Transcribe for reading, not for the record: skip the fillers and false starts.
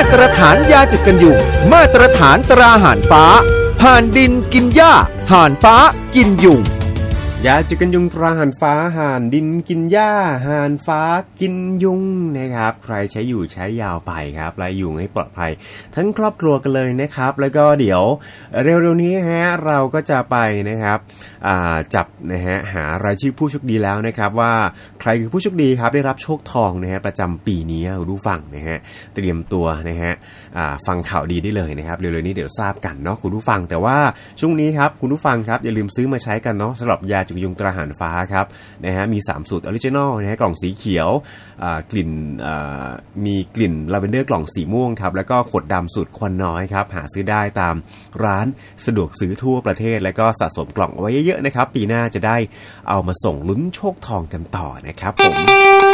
ตรฐานยาจุดกันยุงมาตรฐานตราห่านฟ้าห่านดินกินหญ้าห่านฟ้ากินยุงยาจุดกันยุงตราห่านฟ้าห่านดินกินหญ้าห่านฟ้ากินยุงนะครับใครใช้อยู่ใช้ยาวไปครับไล่ยุงให้ปลอดภัยทั้งครอบครัวกันเลยนะครับแล้วก็เดี๋ยวเร็วๆนี้ฮะเราก็จะไปนะครับจับนะฮะหารายชื่อผู้โชคดีแล้วนะครับว่าใครคือผู้โชคดีครับได้รับโชคทองนะฮะประจำปีนี้คุณผู้ฟังนะฮะเตรียมตัวนะฮะฟังข่าวดีได้เลยนะครับเร็วๆนี้เดี๋ยวทราบกันเนาะคุณผู้ฟังแต่ว่าช่วงนี้ครับคุณผู้ฟังครับอย่าลืมซื้อมาใช้กันเนาะสำหรับยาจุดยุงตราห่านฟ้าครับนะฮะมี3สูตรออริจินอลนะฮะกล่องสีเขียวกลิ่นมีกลิ่นลาเวนเดอร์กล่องสีม่วงครับแล้วก็ขวดดำสูตรควันน้อยครับหาซื้อได้ตามร้านสะดวกซื้อทั่วประเทศแล้วก็สะสมกล่องเอาไว้เยอะๆนะครับปีหน้าจะได้เอามาส่งลุ้นโชคทองกันต่อนะครับผม